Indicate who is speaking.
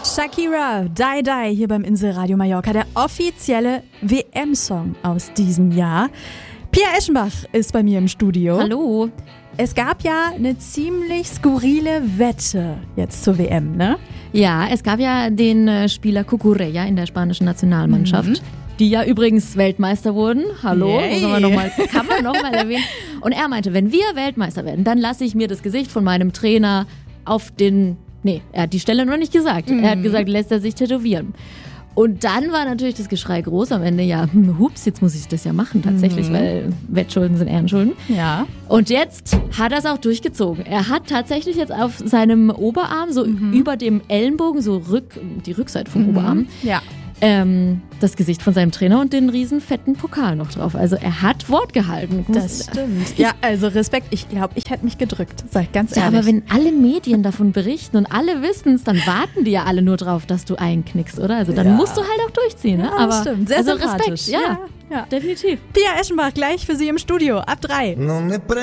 Speaker 1: Shakira, Die Die hier beim Inselradio Mallorca, der offizielle WM-Song aus diesem Jahr. Pia Eschenbach ist bei mir im Studio.
Speaker 2: Hallo.
Speaker 1: Es gab ja eine ziemlich skurrile Wette jetzt zur WM, ne?
Speaker 2: Ja, es gab ja den Spieler Cucurella in der spanischen Nationalmannschaft, die ja übrigens Weltmeister wurden. Hallo, kann man noch mal erwähnen. Und er meinte, wenn wir Weltmeister werden, dann lasse ich mir das Gesicht von meinem Trainer auf den... Nee, er hat die Stelle noch nicht gesagt. Er hat gesagt, lässt er sich tätowieren. Und dann war natürlich das Geschrei groß am Ende, ja, hups, jetzt muss ich das ja machen tatsächlich, weil Wettschulden sind Ehrenschulden.
Speaker 1: Ja.
Speaker 2: Und jetzt hat er es auch durchgezogen. Er hat tatsächlich jetzt auf seinem Oberarm, so über dem Ellenbogen, so die Rückseite vom Oberarm,
Speaker 1: Ja.
Speaker 2: das Gesicht von seinem Trainer und den riesen fetten Pokal noch drauf. Also er hat Wort gehalten.
Speaker 1: Das stimmt. Ja, also Respekt. Ich glaube, ich hätte mich gedrückt, sag ich ganz ehrlich.
Speaker 2: Ja, aber wenn alle Medien davon berichten und alle wissen es, dann warten die ja alle nur drauf, dass du einknickst, oder? Also dann musst du halt auch durchziehen. Ne?
Speaker 1: Ja,
Speaker 2: Aber
Speaker 1: das stimmt. Sehr
Speaker 2: also
Speaker 1: sympathisch.
Speaker 2: Respekt, ja,
Speaker 1: Ja.
Speaker 2: definitiv.
Speaker 1: Pia Eschenbach gleich für Sie im Studio ab 3.